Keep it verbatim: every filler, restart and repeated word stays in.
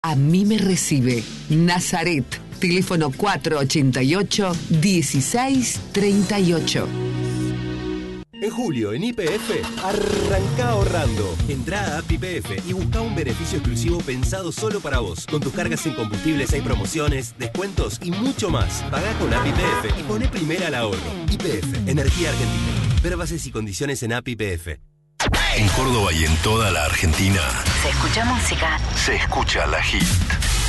A mí me recibe Nazaret, teléfono cuatro ochenta y ocho, dieciséis treinta y ocho. En julio, en Y P F, arranca ahorrando. Entrá a App Y P F y busca un beneficio exclusivo pensado solo para vos. Con tus cargas en combustibles hay promociones, descuentos y mucho más. Pagá con App Y P F y poné primera al ahorro. Y P F, Energía Argentina. Ver bases y condiciones en App Y P F. En Córdoba y en toda la Argentina Se escucha música. se escucha La Hit.